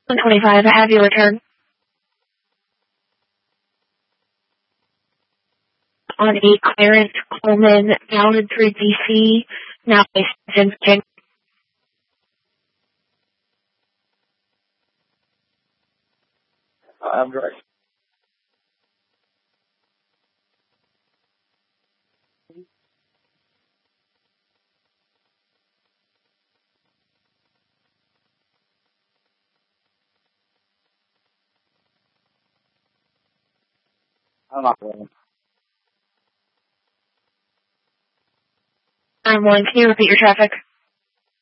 125, I have your return. On a Clarence Coleman bounded through DC, now based in Virginia. I'm great. I'm not going. I'm one. Can you repeat your traffic?